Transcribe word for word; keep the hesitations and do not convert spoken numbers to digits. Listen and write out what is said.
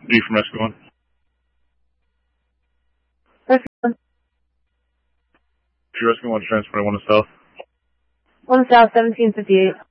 D from Rescue one. Rescue one. Rescue one, transporting one to south. One south, seventeen fifty-eight.